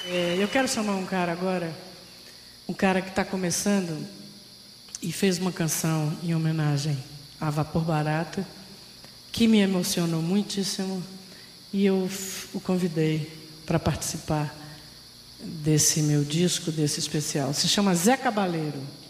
Eu quero chamar um cara agora, um cara que está começando e fez uma canção em homenagem a Vapor Barato, que me emocionou muitíssimo, e eu o convidei para participar desse meu disco, desse especial. Se chama Zé Cabaleiro.